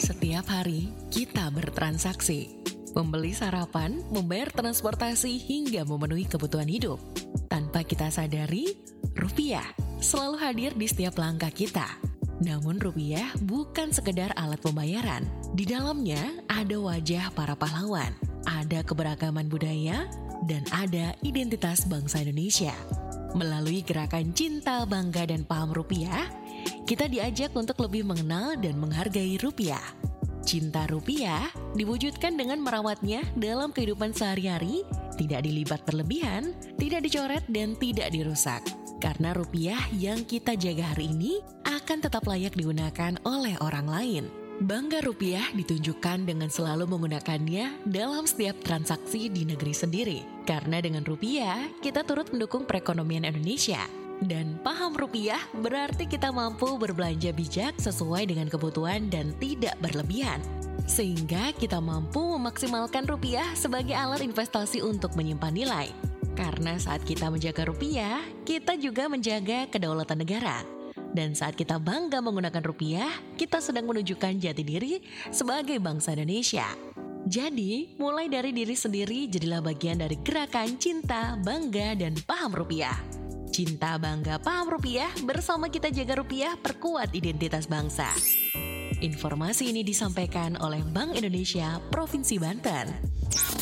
Setiap hari kita bertransaksi, membeli sarapan, membayar transportasi hingga memenuhi kebutuhan hidup. Tanpa kita sadari, rupiah selalu hadir di setiap langkah kita. Namun rupiah bukan sekedar alat pembayaran. Di dalamnya ada wajah para pahlawan, ada keberagaman budaya, dan ada identitas bangsa Indonesia. Melalui gerakan cinta, bangga, dan paham rupiah, kita diajak untuk lebih mengenal dan menghargai rupiah. Cinta rupiah diwujudkan dengan merawatnya dalam kehidupan sehari-hari, tidak dilibat berlebihan, tidak dicoret, dan tidak dirusak. Karena rupiah yang kita jaga hari ini akan tetap layak digunakan oleh orang lain. Bangga rupiah ditunjukkan dengan selalu menggunakannya dalam setiap transaksi di negeri sendiri. Karena dengan rupiah, kita turut mendukung perekonomian Indonesia. Dan paham rupiah berarti kita mampu berbelanja bijak sesuai dengan kebutuhan dan tidak berlebihan. Sehingga kita mampu memaksimalkan rupiah sebagai alat investasi untuk menyimpan nilai. Karena saat kita menjaga rupiah, kita juga menjaga kedaulatan negara. Dan saat kita bangga menggunakan rupiah, kita sedang menunjukkan jati diri sebagai bangsa Indonesia. Jadi, mulai dari diri sendiri jadilah bagian dari gerakan cinta, bangga, dan paham rupiah. Cinta, bangga, paham rupiah, bersama kita jaga rupiah, perkuat identitas bangsa. Informasi ini disampaikan oleh Bank Indonesia Provinsi Banten.